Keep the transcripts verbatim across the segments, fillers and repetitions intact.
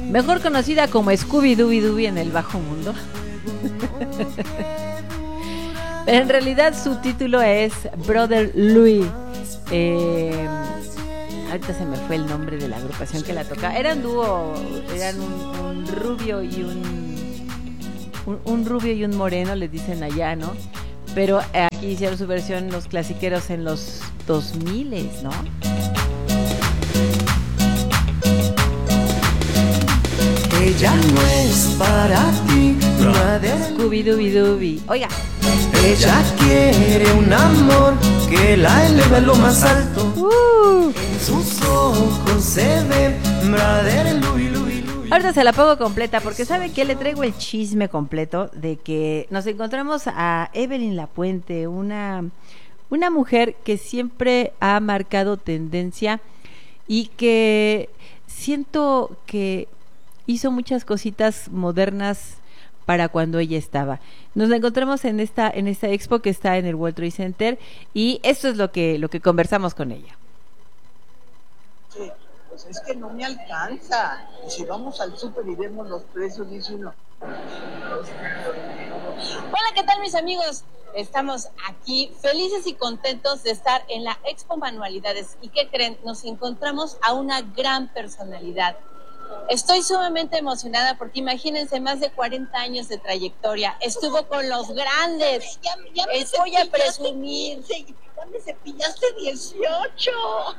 mejor conocida como Scooby Dooby Dooby en el bajo mundo. Pero en realidad su título es Brother Louie. Eh, ahorita se me fue el nombre de la agrupación que la toca. Eran dúo, eran un, un rubio y un, un un rubio y un moreno, les dicen allá, ¿no? Pero aquí hicieron su versión los clasiqueros en los dos mil, ¿no? Ella no es para ti, Scooby Dooby Dooby. Oiga. Ella quiere un amor que la eleve a lo más alto. Uh. En sus ojos se ve Brother Louie, Louie, Louie. Ahorita se la pongo completa porque sabe que le traigo el chisme completo de que nos encontramos a Evelyn Lapuente, una, una mujer que siempre ha marcado tendencia y que siento que hizo muchas cositas modernas para cuando ella estaba. Nos la encontramos en esta en esta expo que está en el World Trade Center y esto es lo que lo que conversamos con ella. Sí, pues es que no me alcanza. Y si vamos al súper y vemos los precios, dice uno. Hola, ¿qué tal mis amigos? Estamos aquí felices y contentos de estar en la Expo Manualidades. ¿Y qué creen? Nos encontramos a una gran personalidad. Estoy sumamente emocionada porque imagínense, más de cuarenta años de trayectoria, estuvo con los grandes. Ya, ya me voy a presumir. quince, ya me cepillaste dieciocho.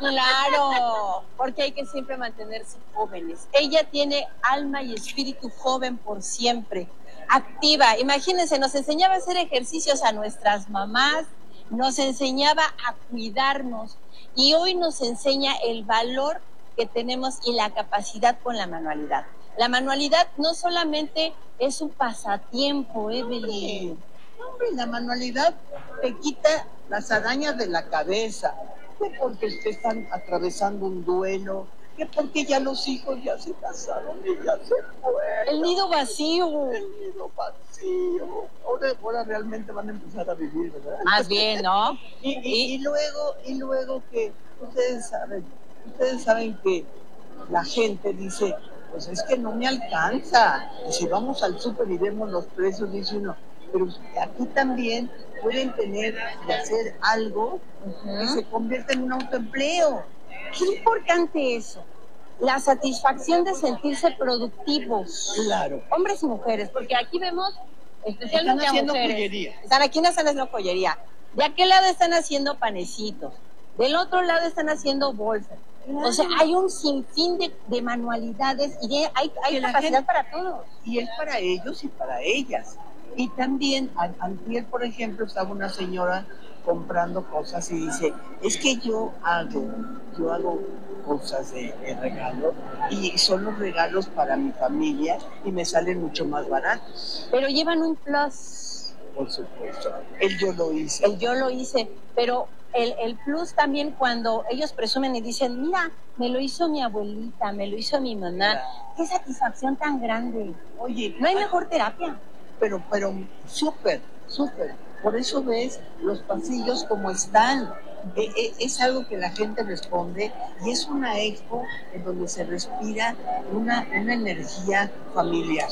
Claro, porque hay que siempre mantenerse jóvenes. Ella tiene alma y espíritu joven por siempre, activa. Imagínense, nos enseñaba a hacer ejercicios a nuestras mamás, nos enseñaba a cuidarnos y hoy nos enseña el valor que tenemos y la capacidad con la manualidad. La manualidad no solamente es un pasatiempo, Evelyn. Hombre, hombre, la manualidad te quita las arañas de la cabeza. Que porque ustedes están atravesando un duelo, que porque ya los hijos ya se casaron y ya se fueron. El nido vacío. El nido vacío. Ahora, ahora realmente van a empezar a vivir, ¿verdad? Más bien, ¿no? y, y, y luego, y luego que ustedes saben, Ustedes saben que la gente dice, pues es que no me alcanza. Y si vamos al súper y vemos los precios, dice uno, pero aquí también pueden tener y hacer algo uh-huh. que se convierta en un autoempleo. Qué importante eso. La satisfacción de sentirse productivos. Claro. Hombres y mujeres, porque aquí vemos especialmente están haciendo a mujeres. Joyería. Están aquí no están haciendo joyería. De aquel lado están haciendo panecitos. Del otro lado están haciendo bolsas. Claro. O sea, hay un sinfín de, de manualidades y de, hay, hay capacidad gente, para todos. Y es para ellos y para ellas. Y también, antier, por ejemplo, estaba una señora comprando cosas y dice, es que yo hago, yo hago cosas de, de regalo y son los regalos para mi familia y me salen mucho más baratos. Pero llevan un plus. Por supuesto. El yo lo hice. El yo lo hice, pero el, el plus también cuando ellos presumen y dicen, mira, me lo hizo mi abuelita, me lo hizo mi mamá. Claro. Qué satisfacción tan grande. Oye, no hay mejor terapia. Pero, pero súper, súper. Por eso ves los pasillos como están. E, e, es algo que la gente responde y es una expo en donde se respira una, una energía familiar.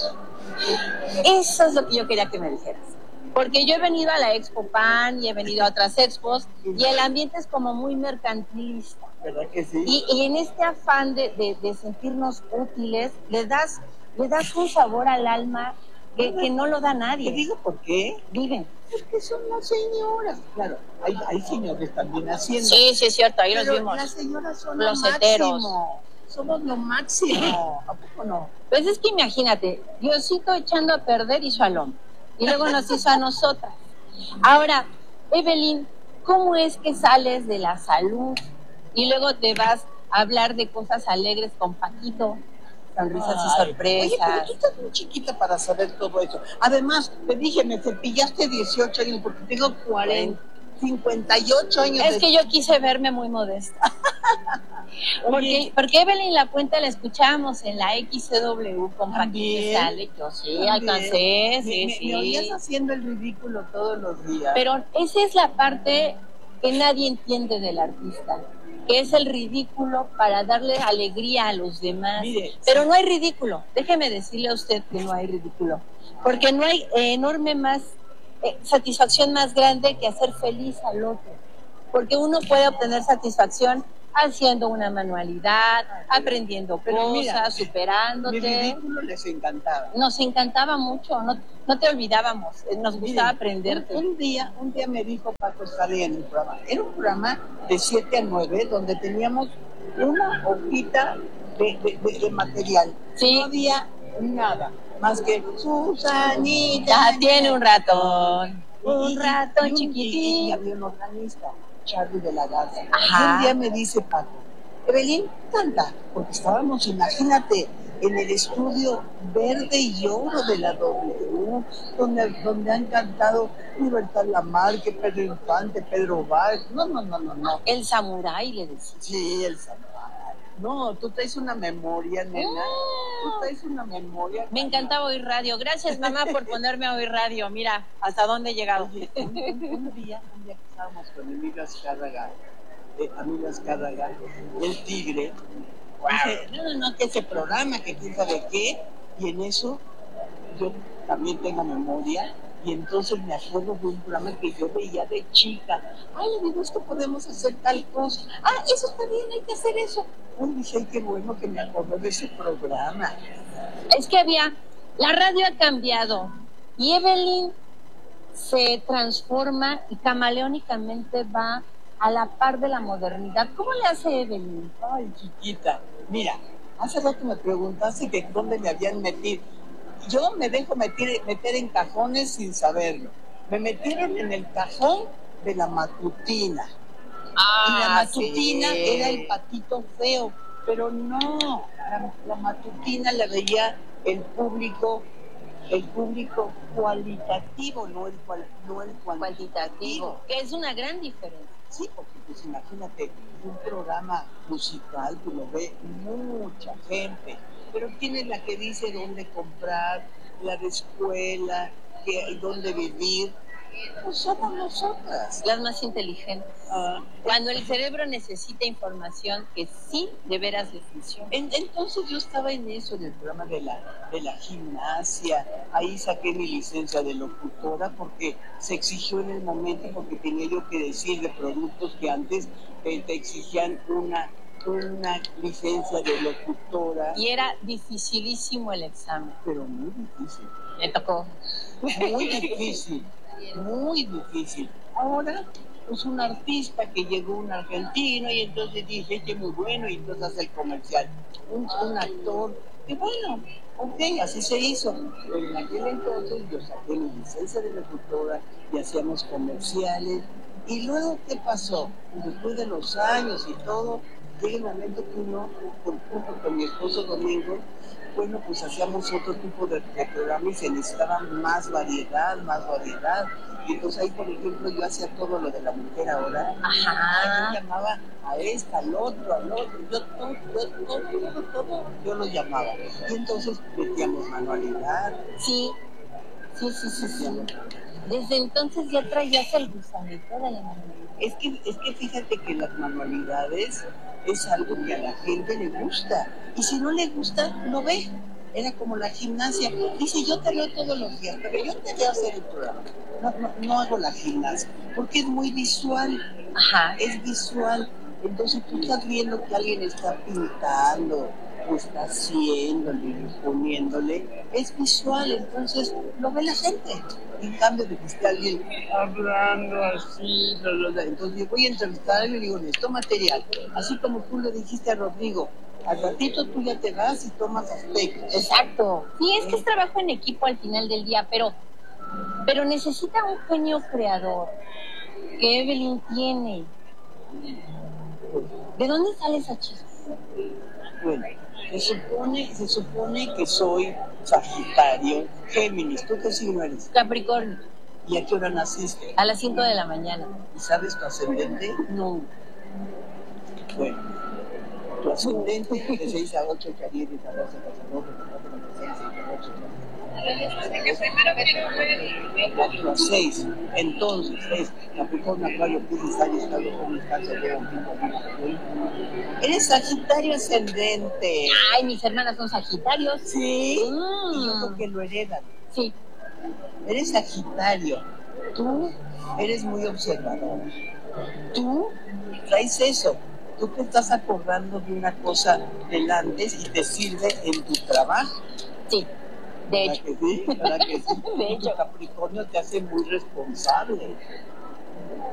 Eso es lo que yo quería que me dijeras. Porque yo he venido a la Expo Pan y he venido a otras expos y el ambiente es como muy mercantilista. ¿Verdad que sí? Y, y en este afán de, de, de sentirnos útiles, le das, le das un sabor al alma que, que no lo da nadie. ¿Te digo por qué? Viven. Porque son las señoras. Claro, hay, hay señores también haciendo. Sí, sí, es cierto, ahí Pero los vimos. Las señoras son los lo heteros. máximo. Somos lo máximo. ¿A poco no? Pues es que imagínate, Diosito echando a perder hizo al hombre. Y luego nos hizo a nosotras. Ahora, Evelyn, ¿cómo es que sales de la salud y luego te vas a hablar de cosas alegres con Paquito? Sonrisas Ay, y sorpresas. Oye, pero tú estás muy chiquita para saber todo eso. Además, te dije, me cepillaste dieciocho años porque tengo cuarenta, cincuenta y ocho años. Es de... que yo quise verme muy modesta. porque, porque Evelyn Lapuente la escuchábamos en la X C W con Paquito Sale. Yo sí, también. alcancé, sí, me, sí. Me oías haciendo el ridículo todos los días. Pero esa es la parte que nadie entiende del artista. que es el ridículo para darle alegría a los demás. Mire, Pero sí. no hay ridículo. Déjeme decirle a usted que no hay ridículo. Porque no hay eh, enorme más eh, satisfacción más grande que hacer feliz al otro. Porque uno puede obtener satisfacción haciendo una manualidad, aprendiendo Pero cosas, mira, superándote. Mi ridículo les encantaba. Nos encantaba mucho, no, no te olvidábamos, eh, nos gustaba Miren, aprenderte. Un, un día, un día me dijo Paco Stanley en el programa. Era un programa de siete a nueve donde teníamos una hojita de, de, de, de material. Sí. No había nada más que Susanita. Ya tiene un ratón, Y- un y- ratón y un- chiquitín. Y, y había un organista, Charlie de la Garza. Ajá. Y un día me dice Paco, Evelyn, canta, porque estábamos, imagínate, en el estudio verde y oro de la W, donde, donde han cantado Libertad Lamarque, Pedro Infante, Pedro Vargas. No, no, no, no, no. El samurái, le decía. Sí, el Samuel. No, tú traes una memoria, nena. Tú traes una memoria. Me encantaba oír radio. Gracias, mamá, por ponerme a oír radio. Mira, hasta dónde he llegado. Oye, un, un- un día, un día que estábamos con Emilio Azcárraga, eh, Emilio Azcárraga, el Tigre, dice, no, no, no, que ese programa, que quién sabe qué, y en eso yo también tengo memoria, y entonces me acuerdo de un programa que yo veía de chica. Ay, le digo, es que podemos hacer tal cosa. Ah, eso está bien, hay que hacer eso. Ay, dije, ay, qué bueno que me acuerdo de ese programa. Es que había, la radio ha cambiado y Evelyn se transforma y camaleónicamente va a la par de la modernidad. ¿Cómo le hace Evelyn? Ay, chiquita, mira, hace rato me preguntaste que dónde me habían metido. Yo me dejo meter, meter en cajones sin saberlo. Me metieron en el cajón de la matutina. y la matutina sí. era el patito feo, pero no, la, la matutina la veía el público, el público cualitativo, no el, cual, no el cuantitativo. Cuantitativo, que es una gran diferencia. Sí, porque pues imagínate, un programa musical que lo ve mucha gente, pero ¿quién es la que dice dónde comprar, la de escuela, que, dónde vivir? Pues somos nosotras. Las más inteligentes. Ah, Cuando el cerebro necesita información que sí de veras le funciona. en- entonces yo estaba en eso, en el programa de la, de la gimnasia. Ahí saqué mi licencia de locutora porque se exigió en el momento, porque tenía yo que decir de productos que antes eh, te exigían una, una licencia de locutora, Y era dificilísimo el examen. pero muy difícil. Me tocó. Muy difícil, muy difícil. Ahora, pues un artista que llegó un argentino y entonces dice que muy bueno y entonces hace el comercial. Un, un actor, que bueno, ok, así se hizo. Pero en aquel entonces yo saqué mi licencia de locutora y hacíamos comerciales. Y luego, ¿qué pasó? Después de los años y todo, llega el momento que uno, por junto con mi esposo Domingo, bueno, pues hacíamos otro tipo de, de programa y se necesitaba más variedad, más variedad. Y entonces ahí, por ejemplo, yo hacía todo lo de la mujer ahora. Ajá. Yo llamaba a esta, al otro, al otro, yo todo, yo todo, todo, todo, yo lo llamaba. Y entonces metíamos manualidad. Sí, sí, sí, sí, sí. Desde entonces ya traías el gusanito de la manualidad. Es que, es que fíjate que las manualidades es algo que a la gente le gusta. Y si no le gusta, no ve. Era como la gimnasia. Dice, yo te veo todos los días, pero yo te veo hacer el programa. No, no, no hago la gimnasia, porque es muy visual. Ajá. Es visual. Entonces tú estás viendo que alguien está pintando, o está haciéndole, poniéndole. Es visual, entonces lo ve la gente. En cambio de que esté alguien hablando así, bla, bla, bla. Entonces yo voy a entrevistar y le digo, necesito material. Así como tú le dijiste a Rodrigo, al ratito tú ya te vas y tomas aspectos. Exacto. Sí, es que es trabajo en equipo al final del día, pero, pero necesita un genio creador que Evelyn tiene. ¿De dónde sale esa chispa? Bueno, se supone, se supone que soy Sagitario, Géminis. ¿Tú qué signo eres? Capricornio, ¿Y a qué hora naciste? a las cinco de la mañana. ¿Y sabes tu ascendente? No. Bueno, tu ascendente, de seis a ocho Caribe, a doce Casanova, de seis a ocho cuatro a seis, entonces es Capricornio, Acuario, Piscis, Aries, Tauro, Géminis, Cáncer, Leo, Virgo. Eres Sagitario ascendente. Ay, mis hermanas son Sagitarios. Sí, Mm. y yo creo que lo heredan. Sí. Eres Sagitario. Tú eres muy observador. Tú traes eso. Tú te estás acordando de una cosa del antes y te sirve en tu trabajo. Sí, de ¿Para hecho. que sí? ¿Para que sí? De Y tu hecho. Capricornio te hace muy responsable.